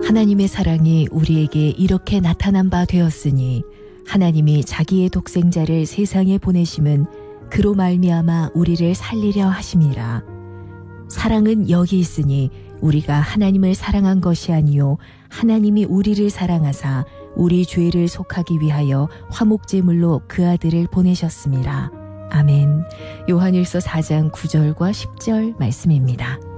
하나님의 사랑이 우리에게 이렇게 나타난 바 되었으니 하나님이 자기의 독생자를 세상에 보내심은 그로 말미암아 우리를 살리려 하심이라. 사랑은 여기 있으니 우리가 하나님을 사랑한 것이 아니요 하나님이 우리를 사랑하사 우리 죄를 속하기 위하여 화목제물로 그 아들을 보내셨습니다. 아멘. 요한일서 4장 9절과 10절 말씀입니다.